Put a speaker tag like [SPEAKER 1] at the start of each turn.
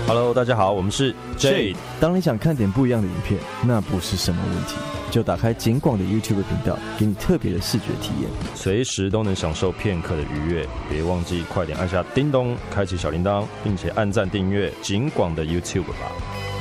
[SPEAKER 1] Hello， 大家好，我们是 Jade。
[SPEAKER 2] 当你想看点不一样的影片，那不是什么问题，就打开警广的 YouTube 频道，给你特别的视觉体验，
[SPEAKER 1] 随时都能享受片刻的愉悦。别忘记快点按下叮咚，开启小铃铛，并且按赞订阅警广的 YouTube 吧。